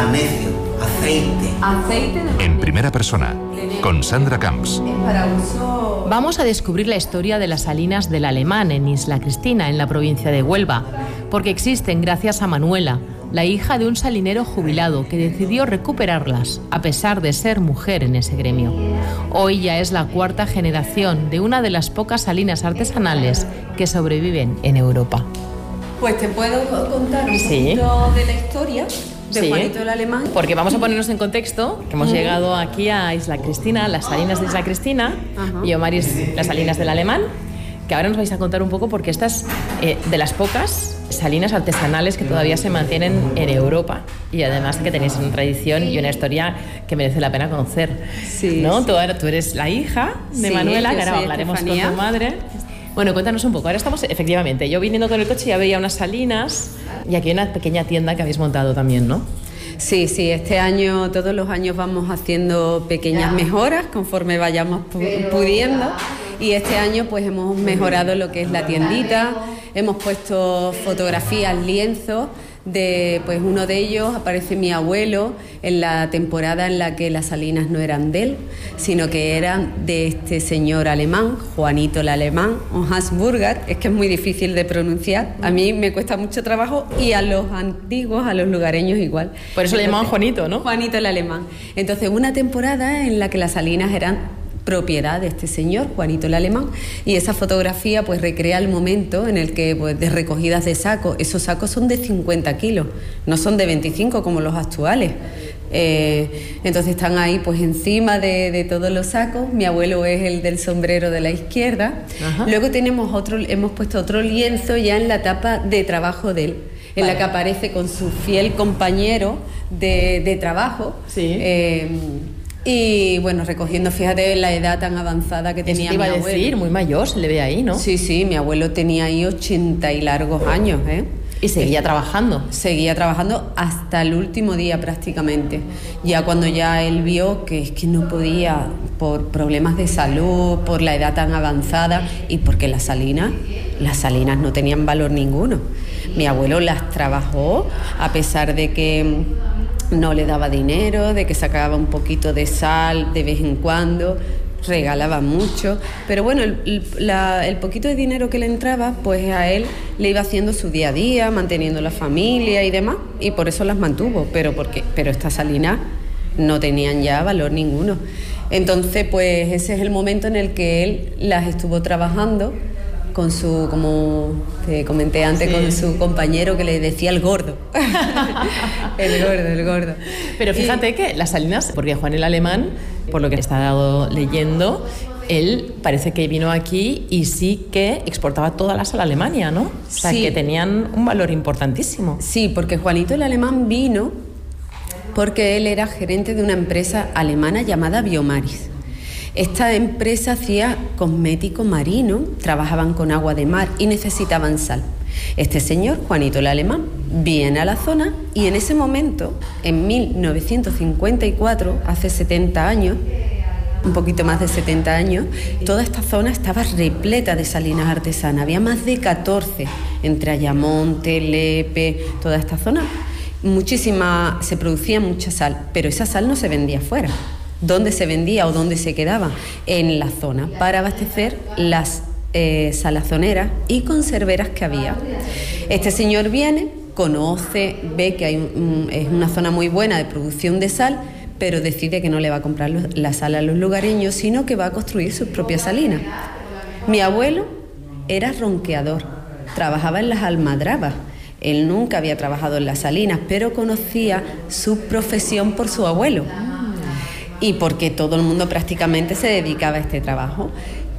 magnesio, aceite. Aceite de magnesio. En primera persona, con Sandra Camps. Es para uso... Vamos a descubrir la historia de las salinas del Alemán en Isla Cristina, en la provincia de Huelva, porque existen gracias a Manuela, la hija de un salinero jubilado que decidió recuperarlas, a pesar de ser mujer en ese gremio. Hoy ya es la cuarta generación de una de las pocas salinas artesanales que sobreviven en Europa. Pues te puedo contar un poquito de la historia de Juanito el Alemán. Porque vamos a ponernos en contexto, que hemos llegado aquí a Isla Cristina, las salinas de Isla Cristina, y Omaris, las salinas del Alemán, que ahora nos vais a contar un poco porque estas de las pocas salinas artesanales que todavía se mantienen en Europa y además que tenéis una tradición y una historia que merece la pena conocer. Sí, ¿no? Sí. Tú eres la hija de Manuela, que ahora hablaremos Estefanía. con tu madre. Bueno, cuéntanos un poco. Ahora estamos, efectivamente, yo viniendo con el coche ya veía unas salinas y aquí hay una pequeña tienda que habéis montado también, ¿no? Sí, este año, todos los años vamos haciendo pequeñas mejoras conforme vayamos pudiendo, y este año pues hemos mejorado lo que es la tiendita, hemos puesto fotografías, lienzos, de pues uno de ellos aparece mi abuelo en la temporada en la que las salinas no eran de él, sino que eran de este señor alemán, Juanito el Alemán, o Habsburger, es que es muy difícil de pronunciar, a mí me cuesta mucho trabajo y a los antiguos, a los lugareños igual. Por eso le llamaban Juanito, ¿no? Juanito el Alemán. Entonces, una temporada en la que las salinas eran propiedad de este señor, Juanito el Alemán, y esa fotografía pues recrea el momento en el que pues, de recogidas de sacos, esos sacos son de 50 kilos, no son de 25 como los actuales. Entonces están ahí pues encima de todos los sacos. Mi abuelo es el del sombrero de la izquierda. Ajá. Luego hemos puesto otro lienzo ya en la tapa de trabajo de él, en la que aparece con su fiel compañero de trabajo. Sí. Y bueno, recogiendo, fíjate la edad tan avanzada que tenía mi abuelo. Eso te iba a decir, muy mayor, se le ve ahí, ¿no? Sí, mi abuelo tenía ahí 80 y largos años, ¿eh? Y seguía trabajando. Seguía trabajando hasta el último día prácticamente. Ya cuando ya él vio que es que no podía, por problemas de salud, por la edad tan avanzada y porque las salinas no tenían valor ninguno. Mi abuelo las trabajó a pesar de que no le daba dinero, de que sacaba un poquito de sal de vez en cuando, regalaba mucho, pero bueno, el poquito de dinero que le entraba, pues a él le iba haciendo su día a día, manteniendo la familia y demás, y por eso las mantuvo, pero estas salinas no tenían ya valor ninguno. Entonces, pues ese es el momento en el que él las estuvo trabajando con su, como te comenté antes, con su compañero que le decía el gordo. el gordo. Pero fíjate que las salinas, porque Juan el Alemán, por lo que he estado leyendo, él parece que vino aquí y sí que exportaba todas las a la Alemania, ¿no? O sea, que tenían un valor importantísimo. Sí, porque Juanito el Alemán vino porque él era gerente de una empresa alemana llamada Biomaris. Esta empresa hacía cosmético marino, trabajaban con agua de mar y necesitaban sal. Este señor, Juanito el Alemán, viene a la zona y en ese momento, en 1954, hace 70 años, un poquito más de 70 años, toda esta zona estaba repleta de salinas artesanas. Había más de 14, entre Ayamonte, Lepe, toda esta zona. Se producía mucha sal, pero esa sal no se vendía fuera. ¿Dónde se vendía o dónde se quedaba? En la zona, para abastecer las salazoneras y conserveras que había. Este señor viene, conoce, ve que es una zona muy buena de producción de sal, pero decide que no le va a comprar la sal a los lugareños, sino que va a construir sus propias salinas. Mi abuelo era ronqueador, trabajaba en las almadrabas. Él nunca había trabajado en las salinas, pero conocía su profesión por su abuelo. Y porque todo el mundo prácticamente se dedicaba a este trabajo.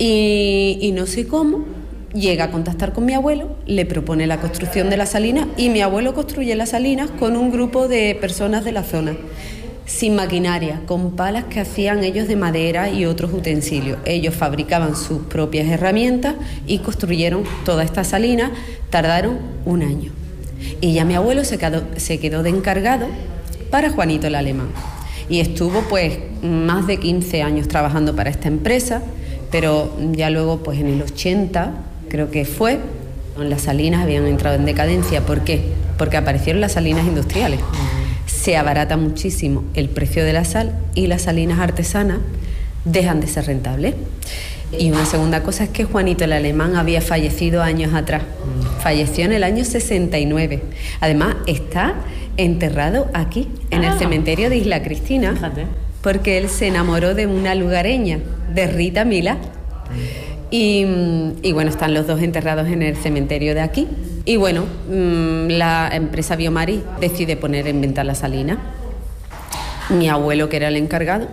Y no sé cómo, llega a contactar con mi abuelo, le propone la construcción de las salinas y mi abuelo construye las salinas con un grupo de personas de la zona, sin maquinaria, con palas que hacían ellos de madera y otros utensilios. Ellos fabricaban sus propias herramientas y construyeron todas estas salinas, tardaron un año. Y ya mi abuelo se quedó de encargado para Juanito el Alemán. Y estuvo pues más de 15 años trabajando para esta empresa, pero ya luego pues en el 80 creo que fue, las salinas habían entrado en decadencia. ¿Por qué? Porque aparecieron las salinas industriales. se abarata muchísimo el precio de la sal y las salinas artesanas dejan de ser rentables. Y una segunda cosa es que Juanito el Alemán había fallecido años atrás. Falleció en el año 69. Además, está enterrado aquí, en el cementerio de Isla Cristina. Fíjate. Porque él se enamoró de una lugareña, de Rita Milá. Y bueno, están los dos enterrados en el cementerio de aquí. Y bueno, la empresa Biomaris decide poner en venta la salina. Mi abuelo, que era el encargado,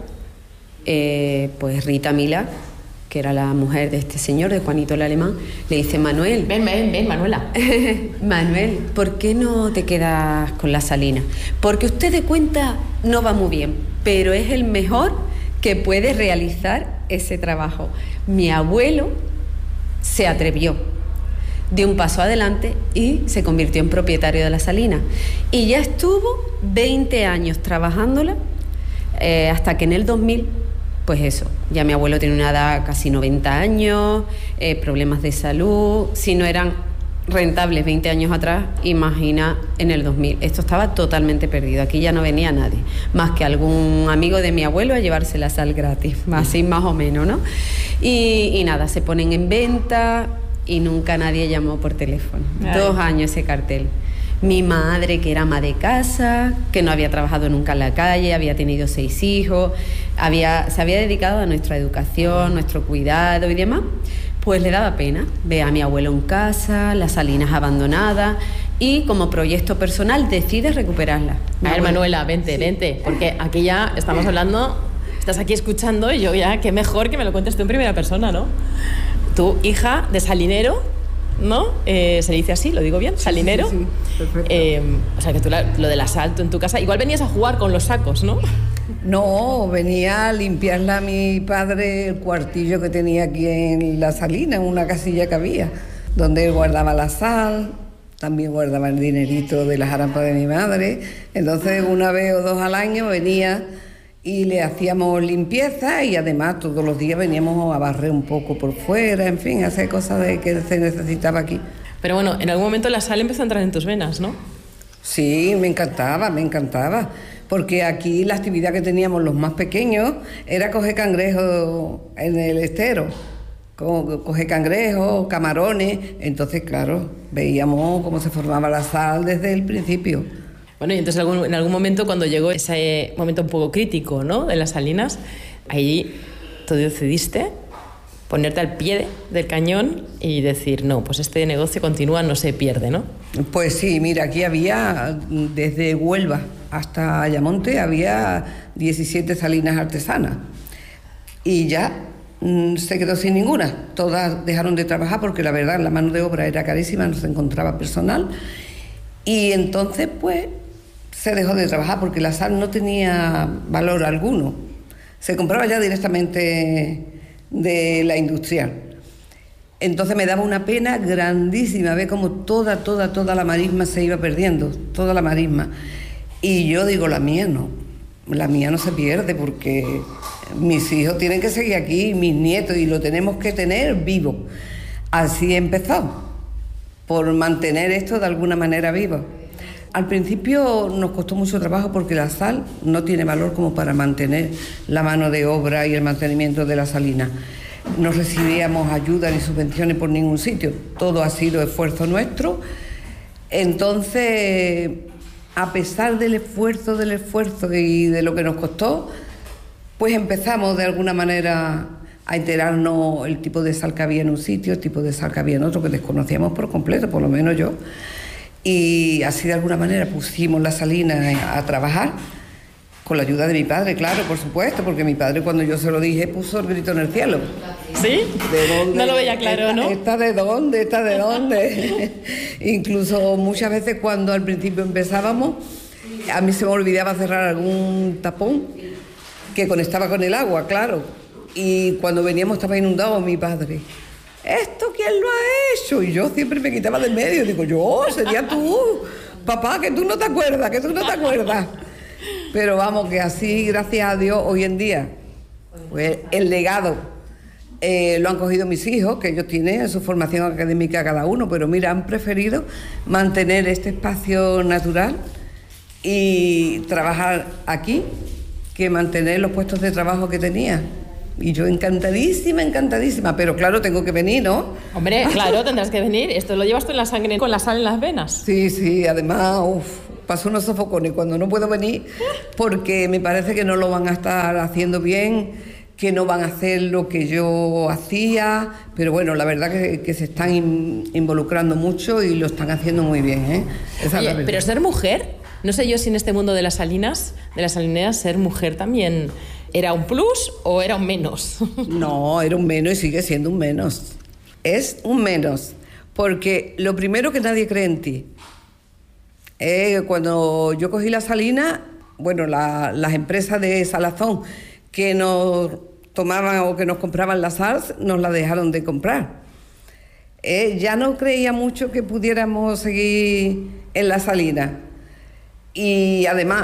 pues Rita Milá, que era la mujer de este señor, de Juanito el Alemán, le dice: Manuel... Ven, Manuela. Manuel, ¿por qué no te quedas con la salina? Porque usted de cuenta no va muy bien, pero es el mejor que puede realizar ese trabajo. Mi abuelo se atrevió, dio un paso adelante y se convirtió en propietario de la salina. Y ya estuvo 20 años trabajándola, hasta que en el 2000... Pues eso, ya mi abuelo tiene una edad casi 90 años, problemas de salud. Si no eran rentables 20 años atrás, imagina en el 2000. Esto estaba totalmente perdido, aquí ya no venía nadie, más que algún amigo de mi abuelo a llevarse la sal gratis, así más o menos, ¿no? Y nada, se ponen en venta y nunca nadie llamó por teléfono. Ay. 2 años ese cartel. Mi madre, que era ama de casa, que no había trabajado nunca en la calle, había tenido 6 hijos, se había dedicado a nuestra educación, nuestro cuidado y demás, pues le daba pena ver a mi abuelo en casa, las salinas abandonadas, y como proyecto personal decide recuperarla. A ver, Manuela, vente, porque aquí ya estamos hablando, estás aquí escuchando y yo ya, qué mejor que me lo cuentes tú en primera persona, ¿no? Tu hija de salinero, ¿no? Se le dice así, ¿lo digo bien? Salinero. Sí, perfecto. O sea, que tú lo del asalto en tu casa, igual venías a jugar con los sacos, ¿no? No, venía a limpiarle a mi padre el cuartillo que tenía aquí en la salina, en una casilla que había, donde él guardaba la sal, también guardaba el dinerito de las arampas de mi madre. Entonces, una vez o 2 al año venía y le hacíamos limpieza, y además todos los días veníamos a barrer un poco por fuera, en fin, a hacer cosas que se necesitaba aquí. Pero bueno, en algún momento la sal empezó a entrar en tus venas, ¿no? Sí, me encantaba, porque aquí la actividad que teníamos los más pequeños era coger cangrejos en el estero, coger cangrejos, camarones. Entonces, claro, veíamos cómo se formaba la sal desde el principio. Bueno, y entonces en algún momento, cuando llegó ese momento un poco crítico, ¿no?, de las salinas, ahí tú decidiste ponerte al pie del cañón y decir: no, pues este negocio continúa, no se pierde, ¿no? Pues sí, mira, aquí había, desde Huelva hasta Ayamonte, había 17 salinas artesanas. Y ya se quedó sin ninguna. Todas dejaron de trabajar porque la verdad la mano de obra era carísima, no se encontraba personal. Y entonces, pues, se dejó de trabajar porque la sal no tenía valor alguno. Se compraba ya directamente de la industrial. Entonces me daba una pena grandísima ver cómo toda la marisma se iba perdiendo, toda la marisma. Y yo digo, la mía no se pierde, porque mis hijos tienen que seguir aquí, mis nietos, y lo tenemos que tener vivo. Así empezó, por mantener esto de alguna manera vivo. Al principio nos costó mucho trabajo porque la sal no tiene valor como para mantener la mano de obra y el mantenimiento de la salina. No recibíamos ayuda ni subvenciones por ningún sitio, todo ha sido esfuerzo nuestro. Entonces, a pesar del esfuerzo y de lo que nos costó, pues empezamos de alguna manera a enterarnos el tipo de sal que había en un sitio, el tipo de sal que había en otro, que desconocíamos por completo, por lo menos yo. Y así de alguna manera pusimos la salina a trabajar, con la ayuda de mi padre, claro, por supuesto, porque mi padre, cuando yo se lo dije, puso el grito en el cielo. ¿Sí? ¿De dónde? No lo veía claro, ¿no? ¿Esta de dónde? ¿Esta de dónde? Incluso muchas veces cuando al principio empezábamos, a mí se me olvidaba cerrar algún tapón que conectaba con el agua, claro. Y cuando veníamos estaba inundado mi padre. ¿Esto quién lo ha hecho? Y yo siempre me quitaba del medio. Digo, yo, sería tú, papá, que tú no te acuerdas. Pero vamos, que así, gracias a Dios, hoy en día, pues el legado lo han cogido mis hijos, que ellos tienen su formación académica cada uno, pero mira, han preferido mantener este espacio natural y trabajar aquí que mantener los puestos de trabajo que tenía. Y yo encantadísima, pero claro, tengo que venir, ¿no? Hombre, claro, tendrás que venir. Esto lo llevas tú en la sangre, con la sal en las venas. Sí, además, paso unos sofocones cuando no puedo venir porque me parece que no lo van a estar haciendo bien, que no van a hacer lo que yo hacía, pero bueno, la verdad que se están involucrando mucho y lo están haciendo muy bien, ¿eh? Oye, pero ser mujer, no sé yo si en este mundo de las salinas, de las salineras, ser mujer también ¿era un plus o era un menos? No, era un menos y sigue siendo un menos. Es un menos, porque lo primero que nadie cree en ti. Cuando yo cogí la salina, bueno, las empresas de salazón que nos tomaban o que nos compraban la sal, nos la dejaron de comprar. Ya no creía mucho que pudiéramos seguir en la salina. Y además,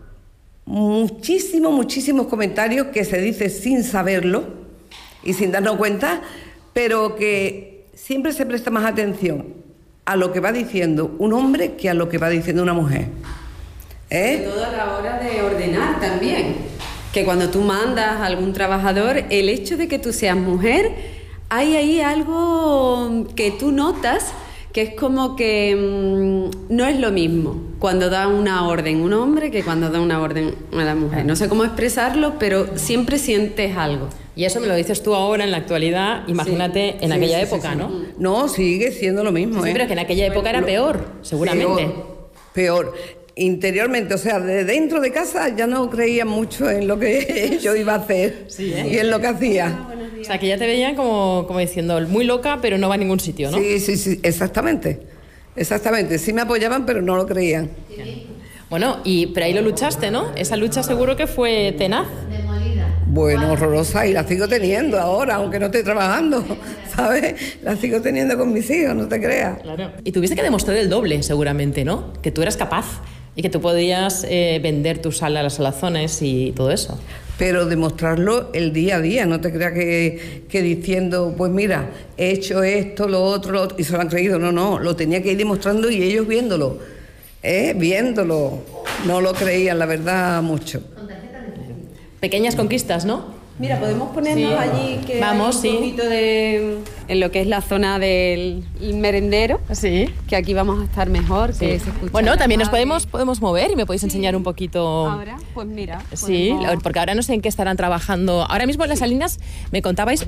muchísimos comentarios que se dice sin saberlo y sin darnos cuenta, pero que siempre se presta más atención a lo que va diciendo un hombre que a lo que va diciendo una mujer. Sobre todo a la hora de ordenar también, que cuando tú mandas a algún trabajador, el hecho de que tú seas mujer, hay ahí algo que tú notas que es como que no es lo mismo cuando da una orden un hombre que cuando da una orden a la mujer. No sé cómo expresarlo, pero siempre sientes algo. Y eso me lo dices tú ahora en la actualidad, imagínate en aquella época, ¿no? No, sigue siendo lo mismo. Sí, pero que en aquella época era peor, seguramente. Peor. Interiormente, o sea, de dentro de casa ya no creía mucho en lo que yo iba a hacer y en lo que hacía. O sea, que ya te veían como diciendo, muy loca, pero no va a ningún sitio, ¿no? Sí, exactamente. Sí me apoyaban, pero no lo creían. Bueno, pero ahí lo luchaste, ¿no? Esa lucha seguro que fue tenaz. Bueno, horrorosa, y la sigo teniendo ahora, aunque no esté trabajando, ¿sabes? La sigo teniendo con mis hijos, no te creas. Claro. Y tuviste que demostrar el doble, seguramente, ¿no? Que tú eras capaz y que tú podías vender tu sal a las salazones y todo eso. Pero demostrarlo el día a día, no te creas que diciendo, pues mira, he hecho esto, lo otro, y se lo han creído. No, lo tenía que ir demostrando y ellos viéndolo, viéndolo. No lo creían, la verdad, mucho. Pequeñas conquistas, ¿no? Mira, podemos ponernos allí que vamos, hay un poquito en lo que es la zona del merendero. Sí. Que aquí vamos a estar mejor, que se escucha. Bueno, también nos podemos mover y me podéis enseñar un poquito. Ahora, pues mira. Sí, porque ahora no sé en qué estarán trabajando. Ahora mismo en las salinas me contabais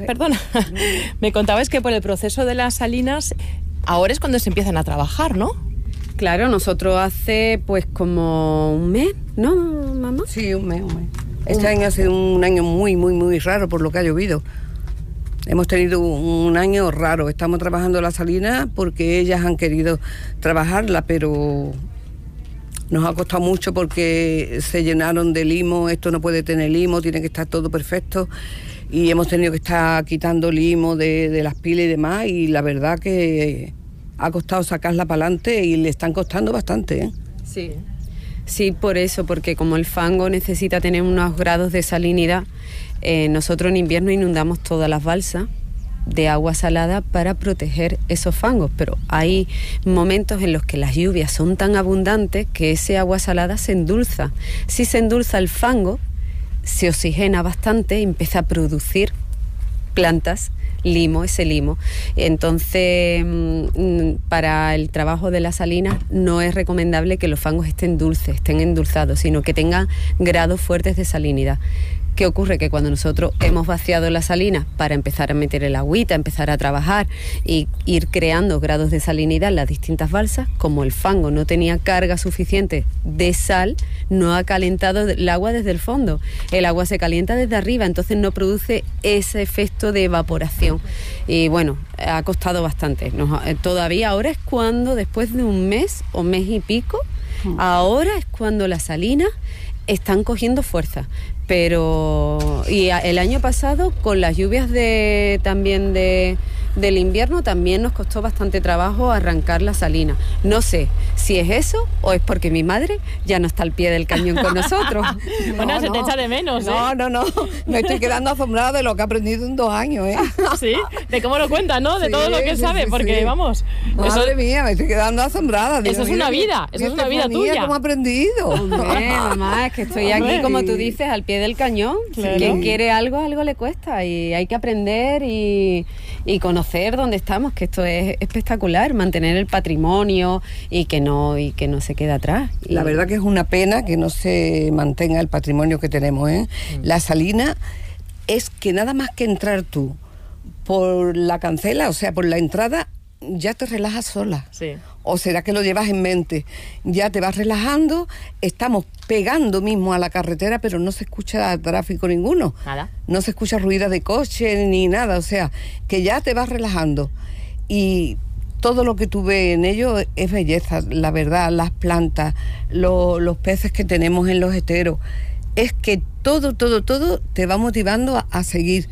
que por el proceso de las salinas ahora es cuando se empiezan a trabajar, ¿no? Claro, nosotros hace pues como un mes, ¿no, mamá? Sí, un mes. Este año ha sido un año muy raro por lo que ha llovido. Hemos tenido un año raro. Estamos trabajando la salina porque ellas han querido trabajarla, pero nos ha costado mucho porque se llenaron de limo. Esto no puede tener limo, tiene que estar todo perfecto. Y hemos tenido que estar quitando limo de las pilas y demás. Y la verdad que ha costado sacarla para adelante y le están costando bastante, ¿eh? Sí. Sí, por eso, porque como el fango necesita tener unos grados de salinidad, nosotros en invierno inundamos todas las balsas de agua salada para proteger esos fangos, pero hay momentos en los que las lluvias son tan abundantes que ese agua salada se endulza. Si se endulza el fango, se oxigena bastante y empieza a producir plantas, ese limo. Entonces, para el trabajo de las salinas no es recomendable que los fangos estén dulces, estén endulzados, sino que tengan grados fuertes de salinidad. ¿Qué ocurre? Que cuando nosotros hemos vaciado las salinas para empezar a meter el agüita, empezar a trabajar y ir creando grados de salinidad en las distintas balsas, como el fango no tenía carga suficiente de sal, no ha calentado el agua desde el fondo. El agua se calienta desde arriba, entonces no produce ese efecto de evaporación. Y bueno, ha costado bastante. Todavía ahora es cuando, después de un mes o mes y pico, ahora es cuando las salinas están cogiendo fuerza. Pero el año pasado con las lluvias también del invierno también nos costó bastante trabajo arrancar la salina. No sé si es eso o es porque mi madre ya no está al pie del cañón con nosotros. Bueno, se te echa de menos, ¿eh? No, me estoy quedando asombrada de lo que he aprendido en 2 años, ¿eh? Sí, de cómo lo cuenta, ¿no? De todo lo que sabe, porque vamos... Madre mía, me estoy quedando asombrada. Eso es una vida, eso es una vida tuya. ¿Cómo he aprendido? Hombre, mamá, es que estoy aquí, como tú dices, al pie del cañón. Claro. Quien quiere algo le cuesta, y hay que aprender y conocer dónde estamos, que esto es espectacular, mantener el patrimonio y que no se quede atrás. La verdad que es una pena que no se mantenga el patrimonio que tenemos, ¿eh? La salina es que nada más que entrar tú por la cancela, o sea, por la entrada, ya te relajas sola. Sí. ¿O será que lo llevas en mente? Ya te vas relajando, estamos pegando mismo a la carretera, pero no se escucha tráfico ninguno. Nada. No se escucha ruido de coche ni nada, o sea, que ya te vas relajando. Y todo lo que tú ves en ello es belleza, la verdad, las plantas, los peces que tenemos en los esteros. Es que todo te va motivando a seguir.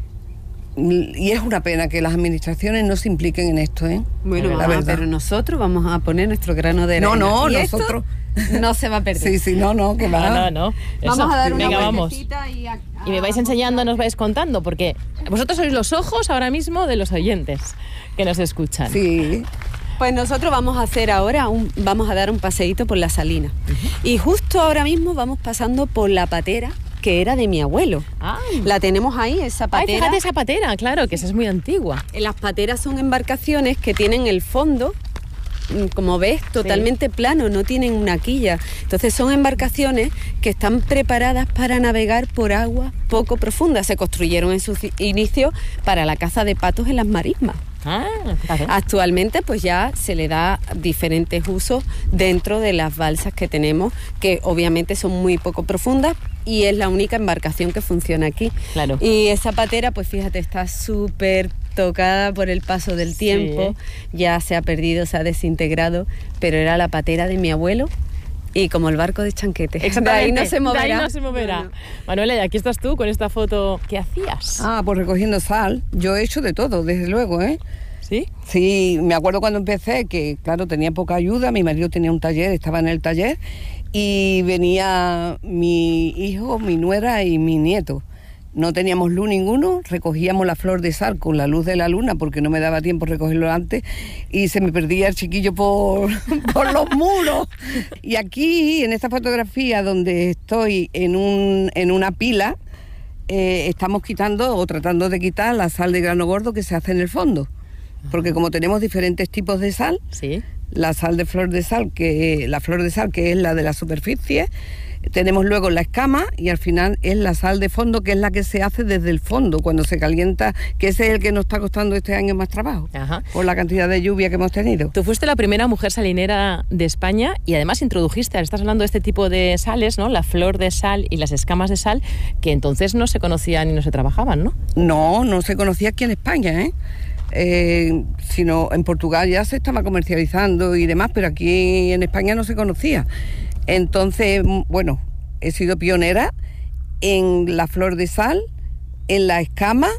Y es una pena que las administraciones no se impliquen en esto, ¿eh? Bueno, la verdad. pero nosotros vamos a poner nuestro grano de arena. No, y nosotros... no se va a perder. Sí, no, que va. No. Vamos a dar una vamos. vueltecita Y me vais enseñando, nos vais contando, porque vosotros sois los ojos ahora mismo de los oyentes que nos escuchan. Sí. Pues nosotros vamos a hacer ahora, vamos a dar un paseíto por la salina. Y justo ahora mismo vamos pasando por la patera, que era de mi abuelo. La tenemos ahí, esa patera. Ay, fíjate esa patera, claro, que esa es muy antigua. Las pateras son embarcaciones que tienen el fondo, como ves, totalmente plano, no tienen una quilla. Entonces son embarcaciones que están preparadas para navegar por agua poco profunda. Se construyeron en su inicio para la caza de patos en las marismas. Claro. Actualmente pues ya se le da diferentes usos dentro de las balsas que tenemos, que obviamente son muy poco profundas y es la única embarcación que funciona aquí. Claro. Y esa patera, pues fíjate, está súper tocada por el paso del tiempo, ya se ha perdido, se ha desintegrado, pero era la patera de mi abuelo. Y como el barco de Chanquete. Exactamente. De ahí no se moverá. De ahí no se moverá. No. Manuela, y aquí estás tú con esta foto. ¿Qué hacías? Pues recogiendo sal. Yo he hecho de todo, desde luego, ¿eh? ¿Sí? Sí, me acuerdo cuando empecé que, claro, tenía poca ayuda. Mi marido tenía un taller, estaba en el taller. Y venía mi hijo, mi nuera y mi nieto. No teníamos luz ninguno, recogíamos la flor de sal con la luz de la luna porque no me daba tiempo recogerlo antes y se me perdía el chiquillo por los muros. Y aquí, en esta fotografía donde estoy en una pila, estamos quitando o tratando de quitar la sal de grano gordo que se hace en el fondo. Porque como tenemos diferentes tipos de sal, ¿sí? La sal de flor de sal, la flor de sal que es la de la superficie, tenemos luego la escama y al final es la sal de fondo, que es la que se hace desde el fondo cuando se calienta, que ese es el que nos está costando este año más trabajo. Ajá. Por la cantidad de lluvia que hemos tenido. Tú fuiste la primera mujer salinera de España y además introdujiste, estás hablando de este tipo de sales, ¿no? La flor de sal y las escamas de sal, que entonces no se conocían y no se trabajaban, ¿no? No se conocía aquí en España, sino en Portugal ya se estaba comercializando y demás, pero aquí en España no se conocía. Entonces, bueno, he sido pionera en la flor de sal, en la escama,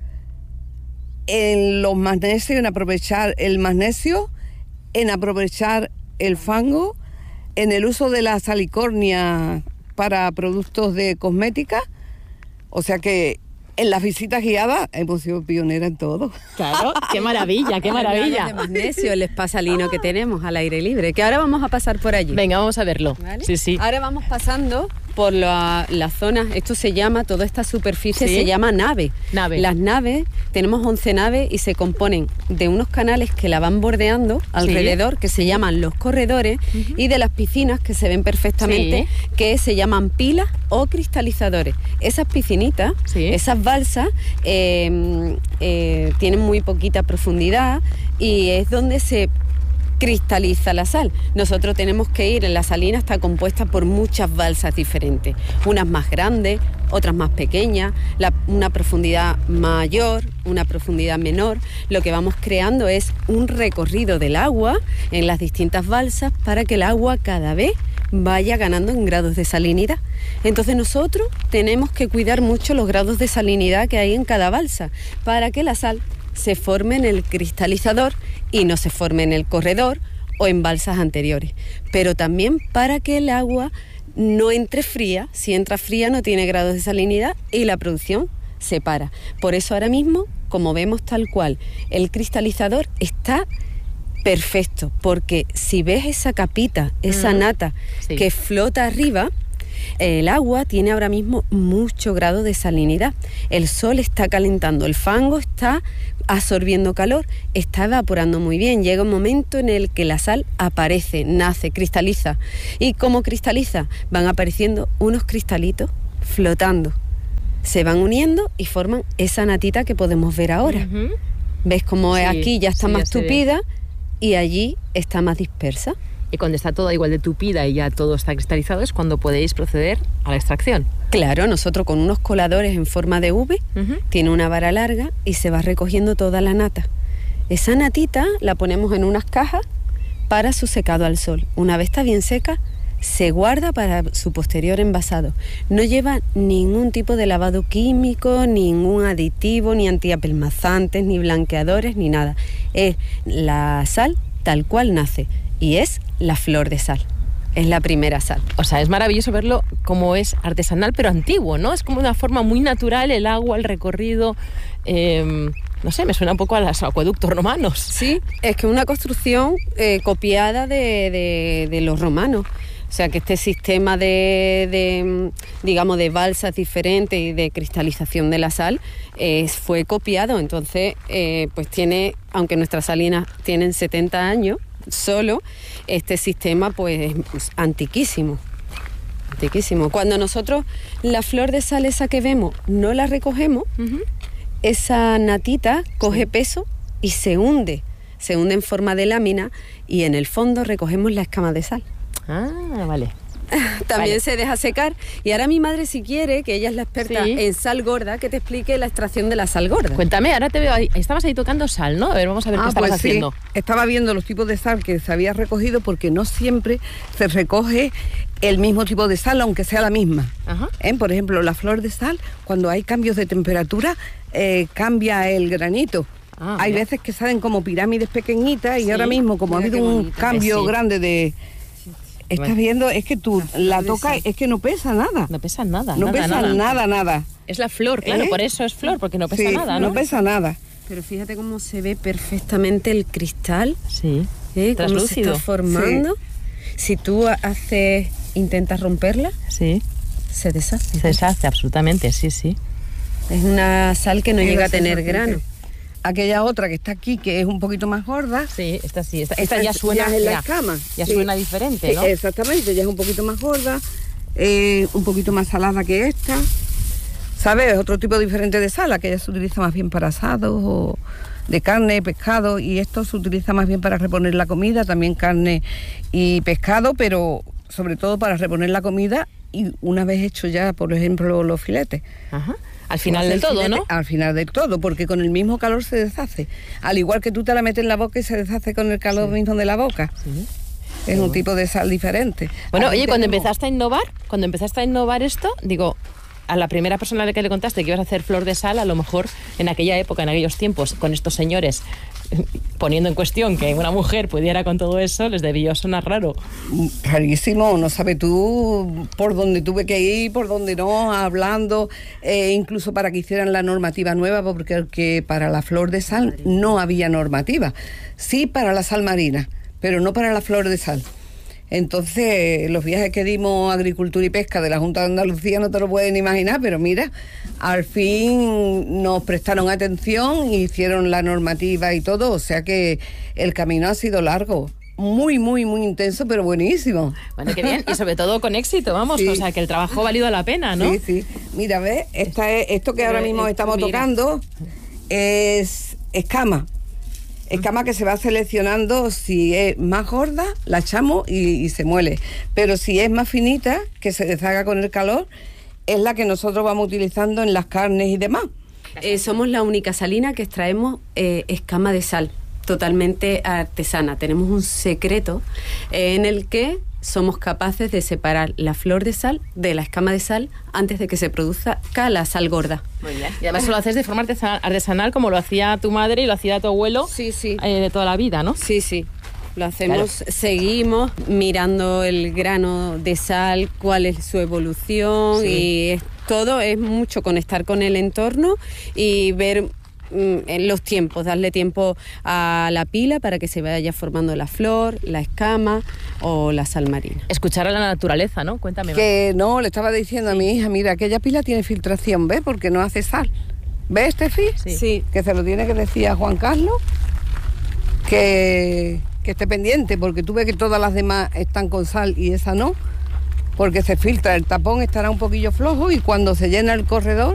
en los magnesios, en aprovechar el magnesio, en aprovechar el fango, en el uso de la salicornia para productos de cosmética. O sea que en las visitas guiadas hemos sido pioneras en todo. Claro, qué maravilla, qué maravilla. De magnesio, el espasalino que tenemos al aire libre, que ahora vamos a pasar por allí. Venga, vamos a verlo. ¿Vale? Sí. Ahora vamos pasando por la zona, esto se llama, toda esta superficie se llama nave. Las naves, tenemos 11 naves y se componen de unos canales que la van bordeando alrededor, que se llaman los corredores, y de las piscinas que se ven perfectamente, que se llaman pilas o cristalizadores. Esas piscinitas, esas balsas, tienen muy poquita profundidad y es donde se cristaliza la sal. Nosotros tenemos que ir, en la salina está compuesta por muchas balsas diferentes, unas más grandes, otras más pequeñas, una profundidad mayor, una profundidad menor. Lo que vamos creando es un recorrido del agua en las distintas balsas para que el agua cada vez vaya ganando en grados de salinidad. Entonces nosotros tenemos que cuidar mucho los grados de salinidad que hay en cada balsa para que la sal se forme en el cristalizador y no se forme en el corredor o en balsas anteriores, pero también para que el agua no entre fría. Si entra fría no tiene grados de salinidad y la producción se para. Por eso ahora mismo, como vemos tal cual, el cristalizador está perfecto, porque si ves esa capita, esa nata que flota arriba, el agua tiene ahora mismo mucho grado de salinidad. El sol está calentando, el fango está absorbiendo calor, está evaporando muy bien. Llega un momento en el que la sal aparece, nace, cristaliza. ¿Y cómo cristaliza? Van apareciendo unos cristalitos flotando. Se van uniendo y forman esa natita que podemos ver ahora. ¿Ves cómo aquí ya está más tupida y allí está más dispersa? Y cuando está toda igual de tupida y ya todo está cristalizado es cuando podéis proceder a la extracción. Claro, nosotros con unos coladores en forma de V, tiene una vara larga y se va recogiendo toda la nata. Esa natita la ponemos en unas cajas para su secado al sol. Una vez está bien seca, se guarda para su posterior envasado. No lleva ningún tipo de lavado químico, ningún aditivo, ni antiapelmazantes, ni blanqueadores, ni nada. Es la sal tal cual nace y es la flor de sal. Es la primera sal. O sea, es maravilloso verlo como es artesanal, pero antiguo, ¿no? Es como una forma muy natural, el agua, el recorrido. No sé, me suena un poco a los acueductos romanos. Sí, es que una construcción copiada de los romanos. O sea, que este sistema digamos, de balsas diferentes y de cristalización de la sal fue copiado. Entonces, pues tiene, aunque nuestras salinas tienen 70 años, solo este sistema pues es antiquísimo. Cuando nosotros la flor de sal esa que vemos no la recogemos, esa natita coge peso y se hunde en forma de lámina y en el fondo recogemos la escama de sal. Ah, vale. También se deja secar. Y ahora mi madre, si quiere, que ella es la experta en sal gorda, que te explique la extracción de la sal gorda. Cuéntame, ahora te veo ahí. Estabas ahí tocando sal, ¿no? A ver, vamos a ver qué estabas haciendo. Sí. Estaba viendo los tipos de sal que se había recogido, porque no siempre se recoge el mismo tipo de sal, aunque sea la misma. Por ejemplo, la flor de sal, cuando hay cambios de temperatura, cambia el granito. Hay veces que salen como pirámides pequeñitas y ahora mismo, como ha habido un cambio grande de... Estás viendo, es que tú la tocas, es que no pesa nada. No pesa nada. No pesa nada. Es la flor, claro, por eso es flor, porque no pesa nada, ¿no? No pesa nada. Pero fíjate cómo se ve perfectamente el cristal. Sí. Cómo se está formando. Si tú intentas romperla, se deshace. Se deshace, absolutamente, sí. Es una sal que no llega a tener grano. Aquella otra que está aquí, que es un poquito más gorda. Sí, esta ya suena. Ya es la escama. Ya suena diferente, ¿no? Exactamente, ya es un poquito más gorda, un poquito más salada que esta. ¿Sabes? Otro tipo diferente de sal, que ella se utiliza más bien para asados o de carne, pescado, y esto se utiliza más bien para reponer la comida, también carne y pescado, pero sobre todo para reponer la comida y una vez hecho ya, por ejemplo, los filetes. Al final del todo, ¿no? Al final del todo, porque con el mismo calor se deshace. Al igual que tú te la metes en la boca y se deshace con el calor mismo de la boca. Es un tipo de sal diferente. Bueno, oye, cuando empezaste a innovar esto, digo, a la primera persona a la que le contaste que ibas a hacer flor de sal, a lo mejor en aquella época, en aquellos tiempos, con estos señores poniendo en cuestión que una mujer pudiera con todo eso, les debió sonar raro. Rarísimo, no sabes tú por dónde tuve que ir, por dónde no, hablando, incluso para que hicieran la normativa nueva, porque para la flor de sal no había normativa. Sí para la sal marina, pero no para la flor de sal. Entonces, los viajes que dimos a Agricultura y Pesca de la Junta de Andalucía no te lo pueden imaginar, pero mira, al fin nos prestaron atención y hicieron la normativa y todo, o sea que el camino ha sido largo. Muy, muy, muy intenso, pero buenísimo. Bueno, qué bien, y sobre todo con éxito, vamos, o sea, que el trabajo ha valido la pena, ¿no? Sí. Mira, ¿ves? Esto que ahora mismo estamos tocando es escama. Escama que se va seleccionando, si es más gorda, la echamos y se muele. Pero si es más finita, que se deshaga con el calor, es la que nosotros vamos utilizando en las carnes y demás. Somos la única salina que extraemos escama de sal, totalmente artesana. Tenemos un secreto en el que somos capaces de separar la flor de sal de la escama de sal antes de que se produzca la sal gorda. Muy bien. Y además lo haces de forma artesanal como lo hacía tu madre y lo hacía tu abuelo. Sí. De toda la vida, ¿no? Sí. Lo hacemos, seguimos mirando el grano de sal, cuál es su evolución, y todo es mucho conectar con el entorno y ver en los tiempos, darle tiempo a la pila para que se vaya formando la flor, la escama o la sal marina. Escuchar a la naturaleza, ¿no? Cuéntame más. Que no, le estaba diciendo a mi hija, mira, aquella pila tiene filtración, ¿ves? Porque no hace sal. ¿Ves, Estefi? Sí. Que se lo tiene que decir a Juan Carlos, que esté pendiente, porque tú ves que todas las demás están con sal y esa no, porque se filtra, el tapón estará un poquillo flojo y cuando se llena el corredor